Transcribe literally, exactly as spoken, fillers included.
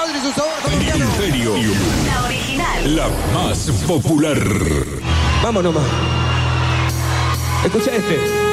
madre y su sabor colombiano. Imperio. La original. La más popular. Vamos nomás. Escucha este.